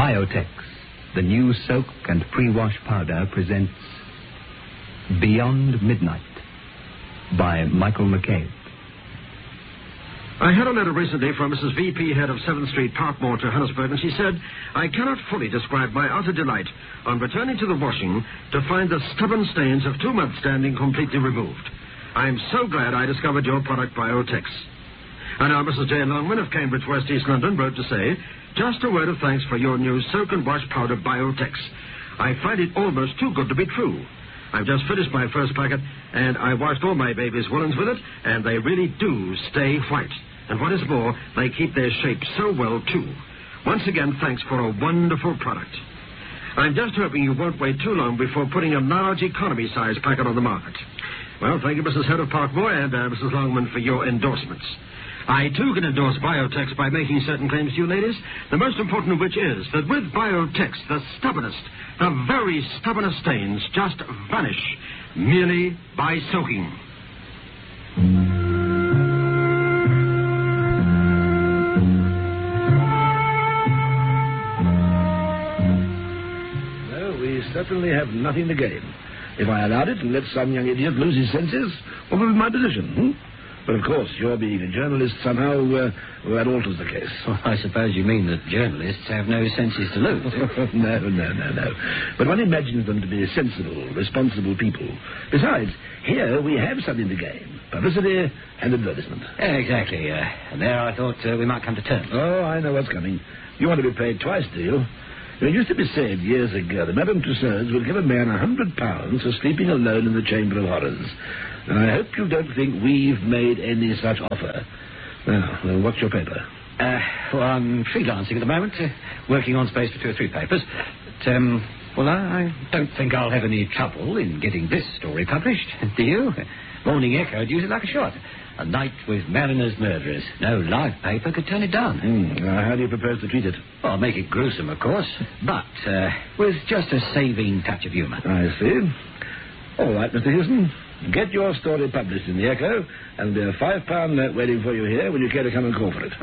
Biotex, the new soak and pre-wash powder, presents Beyond Midnight by Michael McCabe. I had a letter recently from Mrs. V.P., head of 7th Street, Parkmore, Johannesburg, and she said, I cannot fully describe my utter delight on returning to the washing to find the stubborn stains of 2 months' standing completely removed. I am so glad I discovered your product, Biotex. And now Mrs. J. Longman of Cambridge, West East London, wrote to say, just a word of thanks for your new soak and wash powder, Biotex. I find it almost too good to be true. I've just finished my first packet, and I washed all my baby's woolens with it, and they really do stay white. And what is more, they keep their shape so well, too. Once again, thanks for a wonderful product. I'm just hoping you won't wait too long before putting a large economy-size packet on the market. Well, thank you, Mrs. Head of Parkmore, and Mrs. Longman, for your endorsements. I, too, can endorse Biotex by making certain claims to you, ladies, the most important of which is that with Biotex, the stubbornest, the very stubbornest stains just vanish merely by soaking. No, we certainly have nothing to gain. If I allowed it and let some young idiot lose his senses, what would be my position, But, of course, your being a journalist somehow, that alters the case. Well, I suppose you mean that journalists have no senses to lose. No. But one imagines them to be sensible, responsible people. Besides, here we have something to gain. Publicity and advertisement. Exactly. And there I thought we might come to terms. Oh, I know what's coming. You want to be paid twice, do you? It used to be said years ago that Madame Tussauds would give a man £100 for sleeping alone in the Chamber of Horrors. And I hope you don't think we've made any such offer. Now, what's your paper? Well, I'm freelancing at the moment, working on space for 2 or 3 papers. But, well, I don't think I'll have any trouble in getting this story published. Do you? Morning Echo'd use it like a shot. A night with Mariner's murderers. No live paper could turn it down. How do you propose to treat it? Well, make it gruesome, of course, but with just a saving touch of humour. I see. All right, Mr. Houston. Get your story published in the Echo, and there'll be a £5 note waiting for you here when you care to come and call for it.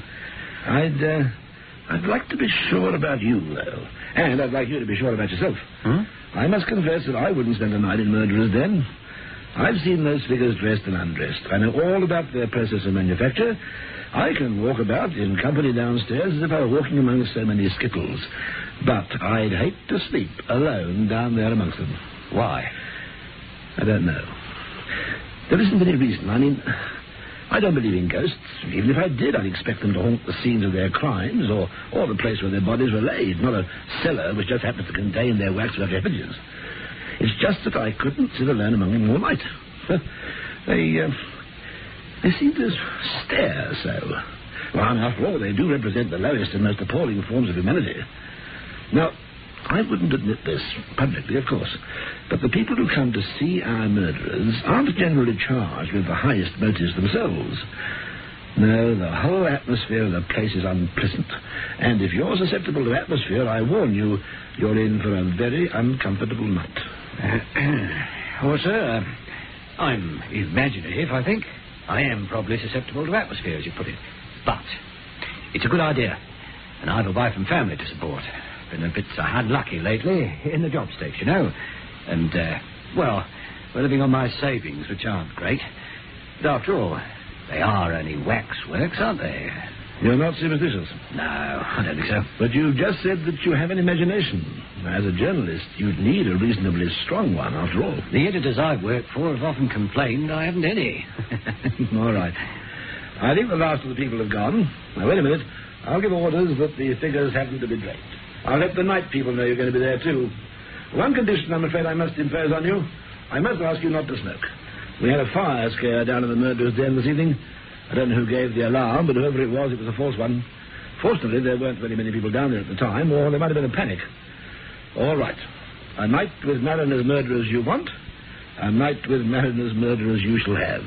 I'd like to be sure about you, though. And I'd like you to be sure about yourself. I must confess that I wouldn't spend a night in Murderer's Den. I've seen those figures dressed and undressed. I know all about their process of manufacture. I can walk about in company downstairs as if I were walking among so many skittles. But I'd hate to sleep alone down there amongst them. Why? I don't know. There isn't any reason. I mean, I don't believe in ghosts. Even if I did, I'd expect them to haunt the scenes of their crimes or the place where their bodies were laid, not a cellar which just happens to contain their waxwork effigies. It's just that I couldn't sit alone among them all night. They seem to stare so. Well, after all, they do represent the lowest and most appalling forms of humanity. Now, I wouldn't admit this publicly, of course, but the people who come to see our murderers aren't generally charged with the highest motives themselves. No, the whole atmosphere of the place is unpleasant. And if you're susceptible to atmosphere, I warn you, you're in for a very uncomfortable night. Well, sir, I'm imaginative, I think. I am probably susceptible to atmosphere, as you put it. But it's a good idea. And I've a wife and family to support. Been a bit unlucky lately in the job stakes, you know. And, well, we're living on my savings, which aren't great. But after all, they are only waxworks, aren't they? You're not superstitious? No, I don't think so. But you just said that you have an imagination. As a journalist, you'd need a reasonably strong one, after all. The editors I've worked for have often complained I haven't any. All right. I think the last of the people have gone. Now, wait a minute. I'll give orders that the figures happen to be draped. I'll let the night people know you're going to be there, too. One condition, I'm afraid, I must impose on you. I must ask you not to smoke. We had a fire scare down in the Murderer's Den this evening. I don't know who gave the alarm, but whoever it was a false one. Fortunately, there weren't very many people down there at the time, or there might have been a panic. All right. A night with Mariner's murderers you want. A night with Mariner's murderers you shall have.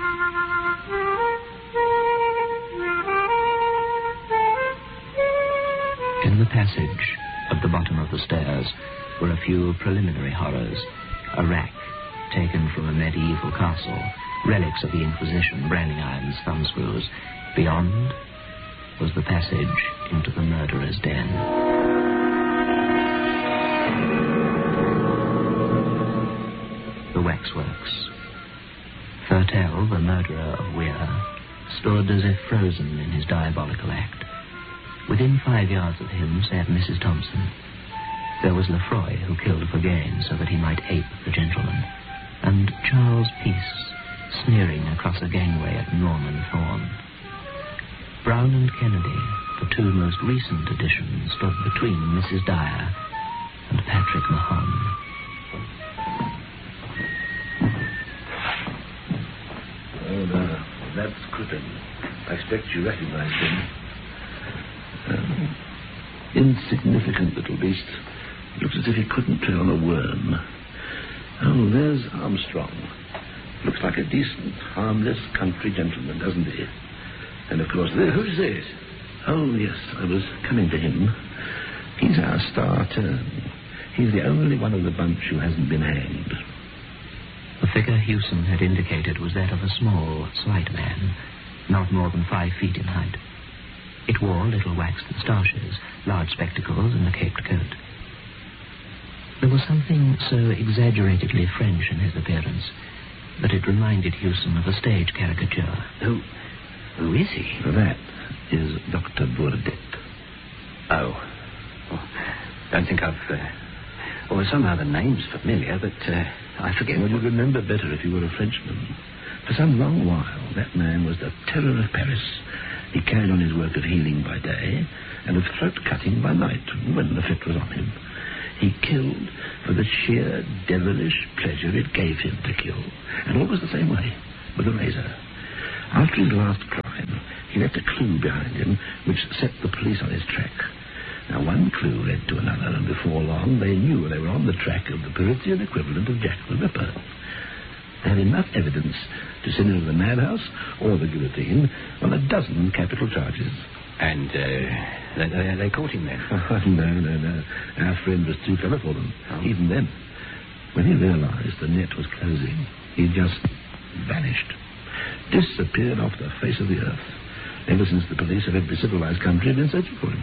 In the passage at the bottom of the stairs were a few preliminary horrors. A rack taken from a medieval castle, relics of the Inquisition, branding irons, thumbscrews. Beyond was the passage into the murderer's den. waxworks. Thurtell, the murderer of Weir, stood as if frozen in his diabolical act. Within 5 yards of him sat Mrs. Thompson. There was Lefroy, who killed for gain so that he might ape the gentleman, and Charles Peace, sneering across a gangway at Norman Thorne. Brown and Kennedy, the two most recent additions, stood between Mrs. Dyer and Patrick Mahon. Oh, no, that's Crippen. I expect you recognize him. Insignificant little beast. Looks as if he couldn't tread on a worm. Oh, there's Armstrong. Looks like a decent, harmless country gentleman, doesn't he? And, of course, who's this? Oh, yes, I was coming to him. He's our star turn. He's the only one of the bunch who hasn't been hanged. The figure Hewson had indicated was that of a small, slight man, not more than 5 feet in height. It wore little waxed moustaches, large spectacles, and a caped coat. There was something so exaggeratedly French in his appearance that it reminded Hewson of a stage caricature. Who is he? That is Dr. Burdett. Oh. Don't think I've... somehow the name's familiar, but I forget... Well, you'd remember better if you were a Frenchman. For some long while, that man was the terror of Paris. He carried on his work of healing by day and of throat-cutting by night, when the fit was on him. He killed for the sheer devilish pleasure it gave him to kill, and always the same way, with a razor. After his last crime, he left a clue behind him which set the police on his track. Now, one clue led to another, and before long they knew they were on the track of the Parisian equivalent of Jack the Ripper. They had enough evidence to send him to the madhouse or the guillotine on a dozen capital charges. And they caught him then? No. Our friend was too clever for them, even then. When he realized the net was closing, he just vanished. Disappeared off the face of the earth. Ever since the police of every civilized country have been searching for him.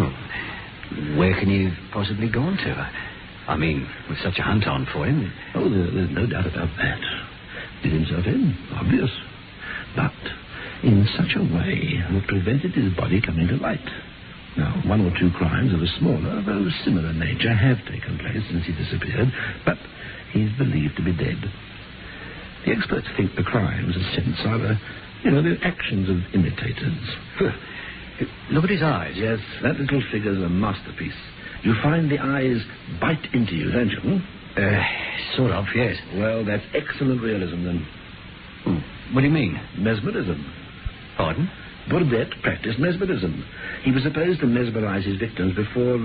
Oh. Where can he have possibly gone to? I mean, with such a hunt on for him. Oh, there's no doubt about that. Did himself in, obvious. But in such a way that prevented his body coming to light. Now, 1 or 2 crimes of a smaller, though similar nature have taken place since he disappeared, but he's believed to be dead. The experts think the crimes, in a sense, are the actions of imitators. Look at his eyes. Yes, that little figure's a masterpiece. You find the eyes bite into you, don't you? Sort of, yes. Well, that's excellent realism, then. What do you mean? Mesmerism. Pardon? Burdett practiced mesmerism. He was supposed to mesmerize his victims before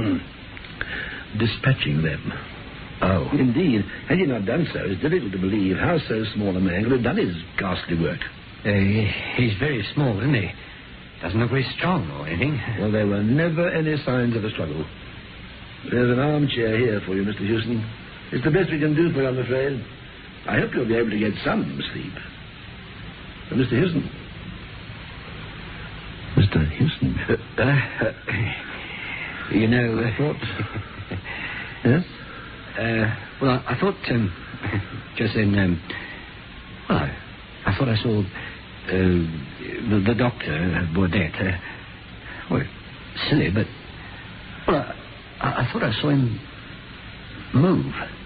dispatching them. Oh. Indeed, had he not done so, it's difficult to believe how so small a man could have done his ghastly work. He's very small, isn't he? Doesn't look very strong or anything. Well, there were never any signs of a struggle. There's an armchair here for you, Mr. Hewson. It's the best we can do for you, I'm afraid. I hope you'll be able to get some sleep. Mr. Hewson. Mr. Hewson. You know... I thought... Yes? I thought, just then, I thought I saw the doctor, Burdett. Silly, but, I thought I saw him move.